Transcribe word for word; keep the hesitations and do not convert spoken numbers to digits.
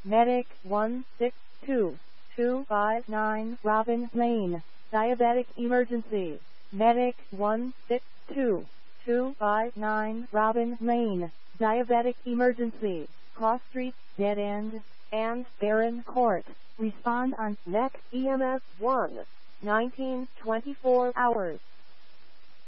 Medic one six two two five nine Robin Lane, diabetic emergency. Medic one six two two five nine Robin Lane, diabetic emergency. Cross Street, Dead End, and Barron Court. Respond on Next E M S one, nineteen twenty-four hours.